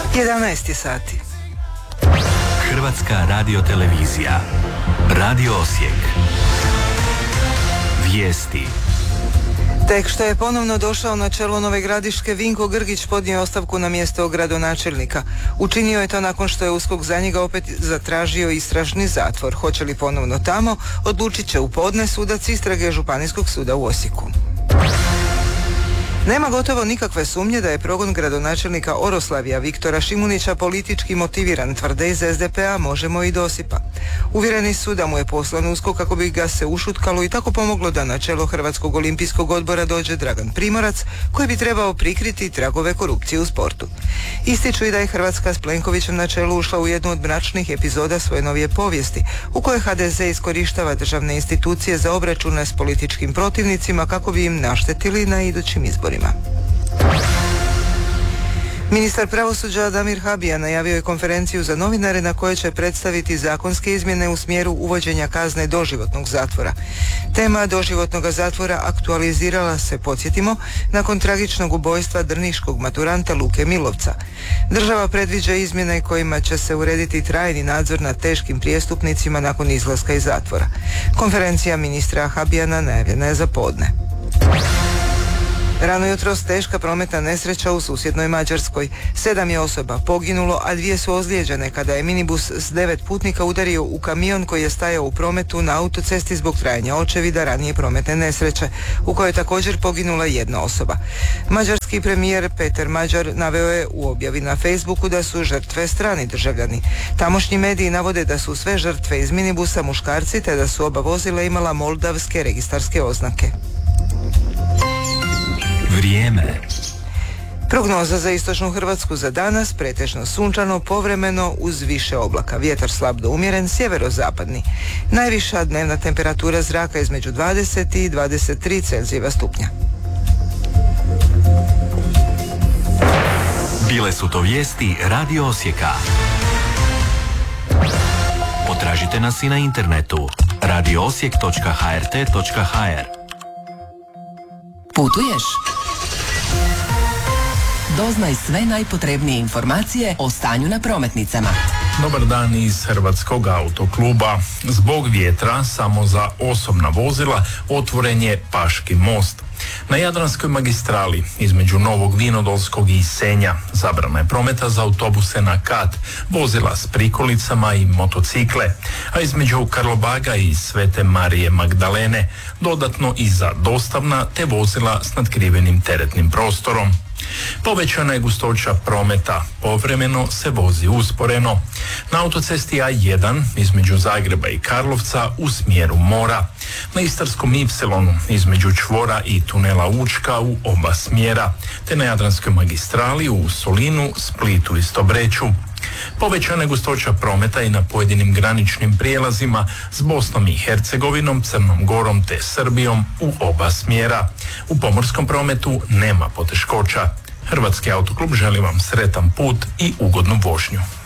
11 sati. Hrvatska radiotelevizija. Radio Osijek. Vijesti. Tek što je ponovno došao na čelo Nove Gradiške, Vinko Grgić podnio ostavku na mjesto gradonačelnika. Učinio je to nakon što je USKOK za njega opet zatražio istražni zatvor. Hoće li ponovno tamo, odlučit će u podne sudac istrage Županijskog suda u Osijeku. Nema gotovo nikakve sumnje da je progon gradonačelnika Oroslavija Viktora Šimunića politički motiviran, tvrde iz SDP-a Možemo i Dosipa. Uvjereni su da mu je poslan USKOK kako bi ga se ušutkalo i tako pomoglo da na čelo Hrvatskog olimpijskog odbora dođe Dragan Primorac, koji bi trebao prikriti tragove korupcije u sportu. Ističu i da je Hrvatska s Plenkovićem na čelu ušla u jednu od mračnih epizoda svoje novije povijesti, u kojoj HDZ iskorištava državne institucije za obračune s političkim protivnicima kako bi im naštetili na idućim izborima. Ministar pravosuđa Damir Habijan najavio je konferenciju za novinare na kojoj će predstaviti zakonske izmjene u smjeru uvođenja kazne doživotnog zatvora. Tema doživotnog zatvora aktualizirala se, podsjetimo, nakon tragičnog ubojstva drniškog maturanta Luke Milovca. Država predviđa izmjene kojima će se urediti trajni nadzor nad teškim prijestupnicima nakon izlaska iz zatvora. Konferencija ministra Habijana najavljena je za podne. Rano jutros teška prometna nesreća u susjednoj Mađarskoj. 7 je osoba poginulo, a 2 su ozlijeđene kada je minibus s 9 putnika udario u kamion koji je stajao u prometu na autocesti zbog trajanja očevida ranije prometne nesreće, u kojoj je također poginula 1 osoba. Mađarski premijer Peter Mađar naveo je u objavi na Facebooku da su žrtve strani državljani. Tamošnji mediji navode da su sve žrtve iz minibusa muškarci te da su oba vozila imala moldavske registarske oznake. Vrijeme. Prognoza za istočnu Hrvatsku za danas: pretežno sunčano, povremeno uz više oblaka, vjetar slab do umjeren, sjeverozapadni. Najviša dnevna temperatura zraka između 20 i 23 Celzijeva stupnja. Bile su to vijesti Radio Osijeka. Potražite nas i na internetu radioosijek.hrt.hr. Putuješ? Doznaj sve najpotrebnije informacije o stanju na prometnicama. Dobar dan iz Hrvatskog autokluba. Zbog vjetra samo za osobna vozila otvoren je Paški most. Na Jadranskoj magistrali između Novog Vinodolskog i Senja zabrana je prometa za autobuse na kat, vozila s prikolicama i motocikle, a između Karlobaga i Svete Marije Magdalene dodatno i za dostavna te vozila s natkrivenim teretnim prostorom. Povećana je gustoća prometa, povremeno se vozi usporeno. Na autocesti A1 između Zagreba i Karlovca u smjeru mora. Na Istarskom Ipsilonu između čvora i tunela Učka u oba smjera, te na Jadranskoj magistrali u Solinu, Splitu i Stobreću. Povećana je gustoća prometa i na pojedinim graničnim prijelazima s Bosnom i Hercegovinom, Crnom Gorom te Srbijom u oba smjera. U pomorskom prometu nema poteškoća. Hrvatski autoklub želi vam sretan put i ugodnu vožnju.